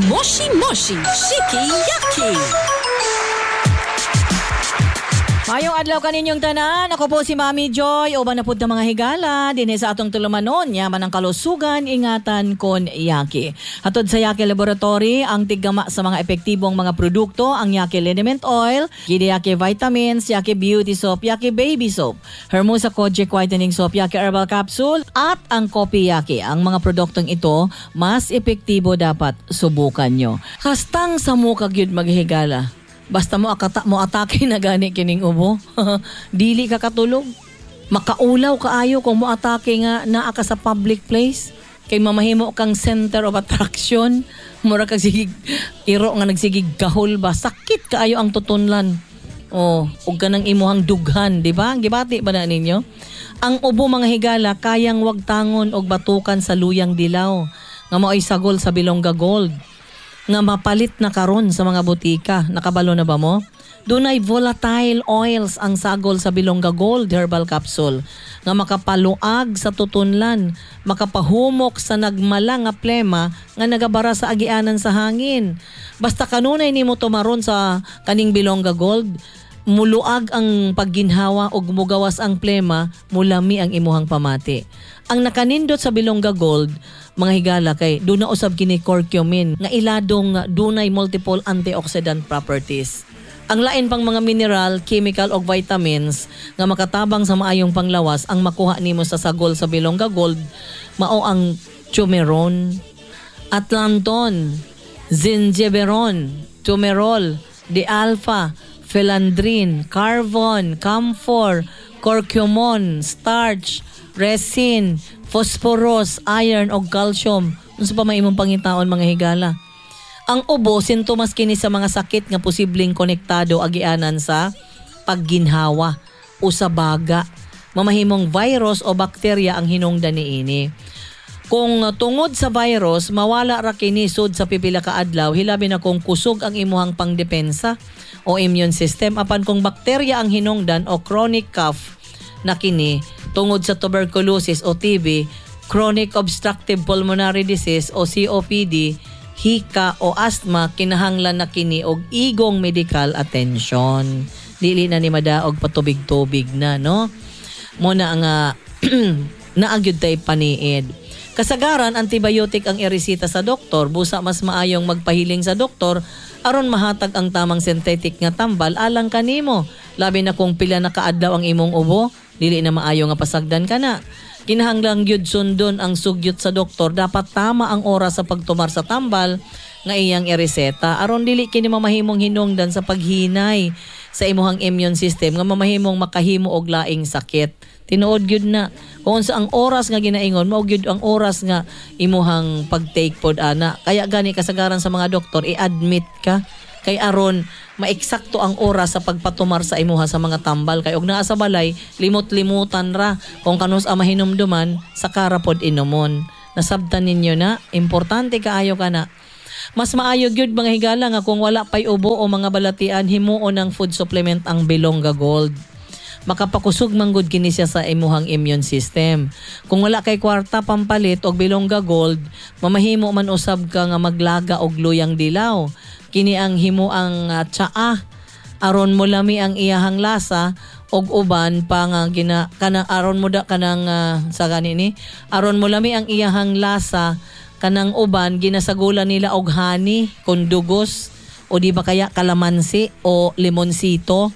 Moshi Moshi Shiki-Yaki. Mayong adlaw kaninyong tanan, ako po si Mami Joy, uban na pud ng mga higala, dinhi sa atong tulumanon, yaman ang kalusugan, ingatan kon Yaki. Hatod sa Yaki Laboratory, ang tiggama sa mga epektibong mga produkto, ang Yaki Liniment Oil, Yaki Vitamins, Yaki Beauty Soap, Yaki Baby Soap, Hermosa Kojic Whitening Soap, Yaki Herbal Capsule, at ang Kopi Yaki. Ang mga produktong ito, mas epektibo dapat subukan nyo. Hastang sa mukag yun maghigala. Basta mo atake na gani kining ubo. Dili ka katulog. Makaulaw kaayo kung mo atake nga naa ka sa public place. Kay mamahimo kang center of attraction. Mura kag sigig iro nga nagsigig gahol ba. Sakit kaayo ang tutunlan. Oh, ug kanang imuhang dughan, di ba? Gibati ba na ninyo? Ang ubo mga higala kayang wagtangon og batukan sa luyang dilaw. Nga mao'y sagol sa Bilongga Gold. Nga mapalit na karon sa mga butika. Nakabalo na ba mo? Dunay volatile oils ang sagol sa Bilongga Gold Herbal Capsule nga makapaluag sa tutunlan, makapahumok sa nagmala nga plema nga nagabara sa agianan sa hangin. Basta kanunay nimo tumaron sa kaning Bilongga Gold, muluag ang pagginhawa o mugawas ang plema, mulami ang imuhang pamati. Ang nakanindot sa Bilongga Gold, mga higala kay duna usab kini curcumin nga iladong dunay multiple antioxidant properties. Ang lain pang mga mineral, chemical o vitamins nga makatabang sa maayong panglawas ang makuha nimo sa sagol sa Bilongga Gold mao ang Chumeron, Atlanton, Zingiberon, Tumerol, D-alpha, Philandrin, Carvon, Camphor, Curcumon, starch, resin, phosphorus, iron o calcium. Unsa pa may imong pangitaon mga higala? Ang ubo sintomas kini sa mga sakit nga posibleng konektado agianan sa pagginhawa o sa baga. Mamahimong virus o bakterya ang hinungdan niini. Kung tungod sa virus, mawala ra kini sud sa pipila ka adlaw, hilabi na kung kusog ang imuhang pangdepensa o immune system. Apan kung bakterya ang hinungdan o chronic cough na kini, tungod sa tuberculosis o TB, chronic obstructive pulmonary disease o COPD, hika o asthma, kinahanglan na kini og igong medical attention. Dili na ni madaog patubig-tubig na, no? Muna nga naagyud tay paniid. Kasagaran, antibiotic ang iresita sa doktor, busa mas maayong magpahiling sa doktor aron mahatag ang tamang synthetic nga tambal alang kanimo. Labi na kung pila na kaadlaw ang imong ubo, dili na maayo nga pasagdan ka na. Kinahanglang gyud sundon ang sugyot sa doktor, dapat tama ang oras sa pagtumar sa tambal nga iyang ireseta aron dili kini mamahimong hinungdan sa paghinay sa imuhang immune system nga mamahimong makahimo og laing sakit. Tinuod gyud na kung sa ang oras nga ginaingon mao gyud ang oras nga imuhang pag-take pod ana. Kaya gani kasagaran sa mga doktor i-admit ka kay aron maeksakto ang oras sa pagpatumar sa imuha sa mga tambal kay og naa sa balay limot-limutan ra kung kanus ang mahinumduman sa karapod inumon. Nasabtan ninyo na, importante kaayo kana. Mas maayo gyud mga higala nga kung wala pay ubo o mga balatian, himuon ng food supplement ang Bilongga Gold. Makapakusog manggod kini siya sa imuhang immune system. Kung wala kay kwarta pampalit og Bilongga Gold, mamahimo man usab ka nga maglaga og luyang dilaw. Kini ang himo ang tsaa aron mo lami ang iyahang lasa og uban pa nga kana aron mo da kanang sa ganini aron mo lami ang iyahang lasa kanang uban ginasagulan nila og honey kun dugos o di ba kaya kalamansi o limonsito.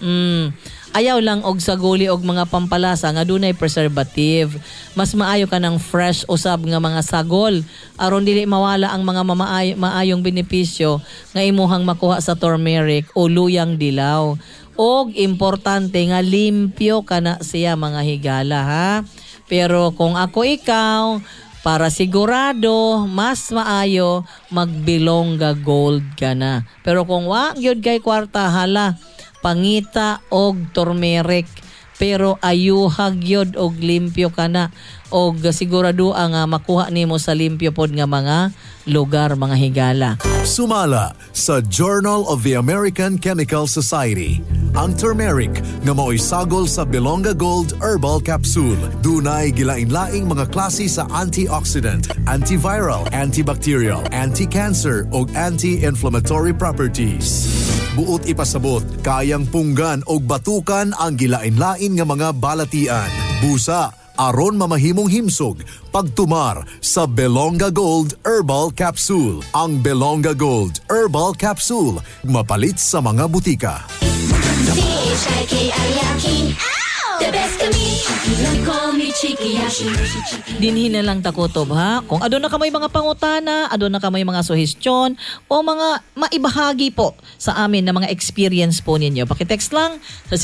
Ayaw lang og saguli og mga pampalasa nga dunay preservative. Mas maayo ka ng fresh usab nga mga sagol aron dili mawala ang mga maayong benepisyo nga imuhang makuha sa turmeric o luyang dilaw. Og importante nga limpyo kana siya mga higala ha. Pero kung ako ikaw, para sigurado, mas maayo mag-Bilongga Gold ka na. Pero kung wa gyud kay kwarta, hala, pangita og turmeric. Pero ayuhag yod og limpyo ka na. Og sigurado ang makuha nimo sa limpyo pod nga mga lugar, mga higala. Sumala sa Journal of the American Chemical Society ang turmeric nga mao'y sagol sa Belonga Gold Herbal Capsule. Dunay gilain-laing mga klase sa antioxidant, antiviral, antibacterial, anti-cancer o anti-inflammatory properties. Buot ipasabot, kayang punggan o batukan ang gilain-lain nga mga balatian. Busa, aron mamahimong himsog, pagtumar sa Belonga Gold Herbal Capsule. Ang Belonga Gold Herbal Capsule, mapalit sa mga butika. The best to me, call me Chiki-Yaki. Dinhin na lang takutob ha. Kung adon na kamay mga pangutana, adon na kamay mga suhestyon o mga maibahagi po sa amin na mga experience po ninyo. Pakitext lang sa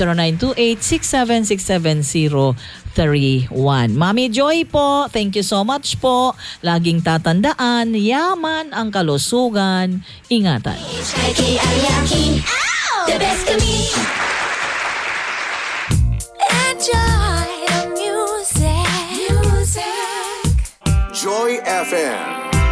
0928-6767031. Mami Joy po, thank you so much po. Laging tatandaan, yaman ang kalusugan. Ingatan. The best to me. Enjoy the music. Joy FM.